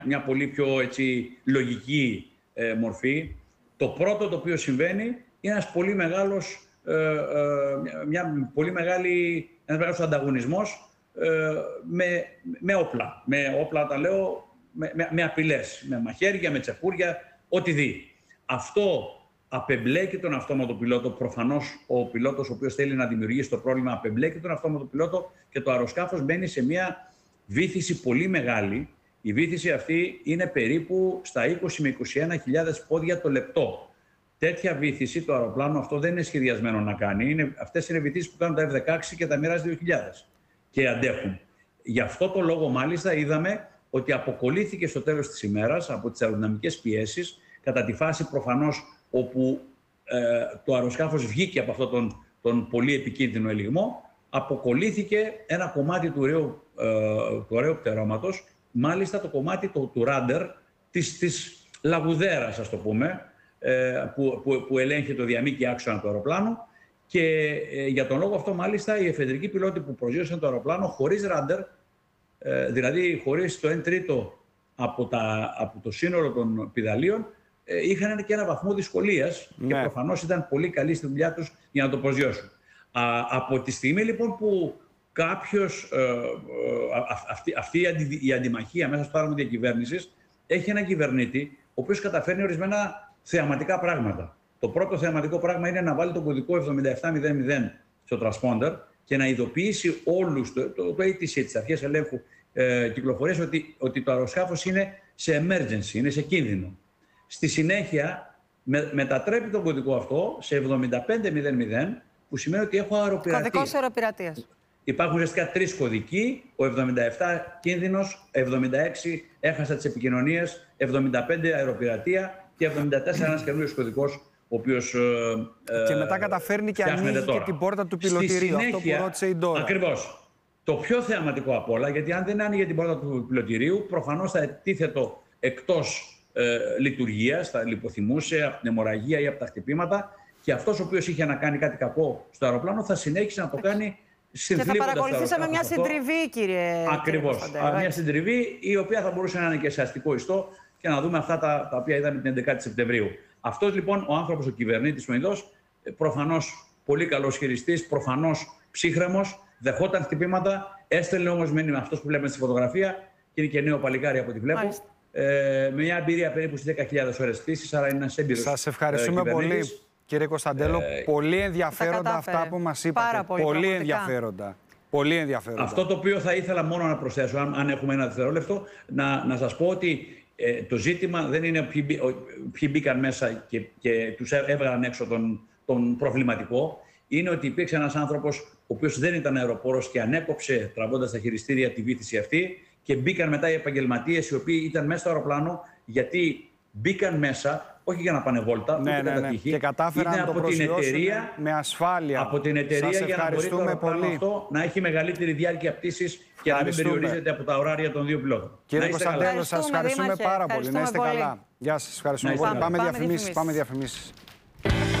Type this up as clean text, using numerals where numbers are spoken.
μια πολύ πιο έτσι, λογική μορφή. Το πρώτο το οποίο συμβαίνει είναι ένας πολύ μεγάλος, ένας μεγάλος ανταγωνισμός με όπλα. Με όπλα τα λέω, με απειλές, με μαχαίρια, με τσεκούρια, ό,τι δει. Αυτό απεμπλέκει τον αυτόματο πιλότο. Προφανώς ο πιλότος ο οποίος θέλει να δημιουργήσει το πρόβλημα απεμπλέκει τον αυτόματο πιλότο και το αεροσκάφος μπαίνει σε μια βύθιση πολύ μεγάλη. Η βύθιση αυτή είναι περίπου στα 20 με 21.000 πόδια το λεπτό. Τέτοια βύθιση το αεροπλάνο αυτό δεν είναι σχεδιασμένο να κάνει. Αυτές είναι βυθίσεις που κάνουν τα F-16 και τα Mirage 2000 και αντέχουν. Γι' αυτό το λόγο μάλιστα είδαμε ότι αποκολλήθηκε στο τέλος της ημέρας από τις αεροδυναμικές πιέσεις, κατά τη φάση προφανώς όπου το αεροσκάφος βγήκε από αυτόν τον πολύ επικίνδυνο ελιγμό, αποκολλήθηκε ένα κομμάτι του ωραίου πτερώματος, μάλιστα το κομμάτι του ράντερ της λαγουδέρας, ας το πούμε, που ελέγχει το διαμήκη άξονα του αεροπλάνου, και για τον λόγο αυτό μάλιστα οι εφεδρικοί πιλότοι που προσγείωσαν το αεροπλάνο χωρίς ράντερ, δηλαδή χωρίς το 1/3 από το σύνολο των πηδαλίων, είχαν και ένα βαθμό δυσκολίας και προφανώς ήταν πολύ καλοί στη δουλειά τους για να το προσγειώσουν. Από τη στιγμή λοιπόν που αυτή η αντιμαχία μέσα στο άργο διακυβέρνησης έχει έναν κυβερνήτη ο οποίος καταφέρνει ορισμένα θεαματικά πράγματα. Το πρώτο θεαματικό πράγμα είναι να βάλει τον κωδικό 7700 στο transponder και να ειδοποιήσει όλους, το ATC, τις αρχές ελέγχου κυκλοφορίας, ότι το αεροσκάφος είναι σε emergency, είναι σε κίνδυνο. Στη συνέχεια μετατρέπει τον κωδικό αυτό σε 7500, που σημαίνει ότι έχω αεροπειρατεία. Κωδικός αεροπειρατείας. Υπάρχουν ουσιαστικά 3 κωδικοί, ο 77 κίνδυνος, 76 έχασα τις επικοινωνίες, 75 αεροπειρατεία και 74 ένας καινούριος κωδικός, ο οποίος και μετά καταφέρνει και ανοίγει και την πόρτα του πιλωτηρίου, αυτό που ρώτησε η Ντόρα. Ακριβώς. Το πιο θεαματικό απ' όλα, γιατί αν δεν άνοιγε την πόρτα του πιλωτηρίου, προφανώς θα τίθετο εκτός λειτουργίας, θα λιποθυμούσε από την αιμορραγία ή από τα χτυπήματα, και αυτός ο οποίος είχε να κάνει κάτι κακό στο αεροπλάνο θα συνέχισε να το κάνει συνθλίβοντας. Και θα παρακολουθήσαμε μια συντριβή, κύριε. Ακριβώς. Μια συντριβή η οποία θα μπορούσε να είναι και σε αστικό ιστό και να δούμε αυτά τα οποία είδαμε την 11η Σεπτεμβρίου. Αυτός λοιπόν ο άνθρωπος, ο κυβερνήτης ο Ινδός, προφανώς πολύ καλός χειριστής, προφανώς ψύχρεμος, δεχόταν χτυπήματα, έστελνε όμως μήνυμα, αυτός που βλέπουμε στη φωτογραφία, και είναι και νέο παλικάρι από ό,τι βλέπω. Με μια εμπειρία περίπου στις 10.000 ώρες πτήσης, άρα είναι ένας έμπειρος. Σας ευχαριστούμε πολύ, κύριε Κωνσταντέλο. Πολύ ενδιαφέροντα αυτά που μας είπατε. Πολύ ενδιαφέροντα. Πολύ ενδιαφέροντα. Αυτό το οποίο θα ήθελα μόνο να προσθέσω, αν έχουμε ένα δευτερόλεπτο, να σας πω ότι το ζήτημα δεν είναι ποιοι μπήκαν μέσα και τους έβγαλαν έξω τον προβληματικό. Είναι ότι υπήρξε ένας άνθρωπος ο οποίος δεν ήταν αεροπόρος και ανέκοψε τραβώντας τα χειριστήρια τη βύθιση αυτή, και μπήκαν μετά οι επαγγελματίες οι οποίοι ήταν μέσα στο αεροπλάνο, γιατί μπήκαν μέσα όχι για να πάνε βόλτα, ούτε κατά τύχη. Και κατάφεραν να το προσγειώσουν με ασφάλεια. Από την εταιρεία, για να μπορεί το αεροπλάνο αυτό να έχει μεγαλύτερη διάρκεια πτήσης και να μην περιορίζεται από τα ωράρια των δύο πιλότων. Κύριε Κωνσταντέλο, σας ευχαριστούμε πάρα πολύ. Να είστε καλά. Γεια σας, ευχαριστούμε πολύ. Πάμε διαφημίσεις.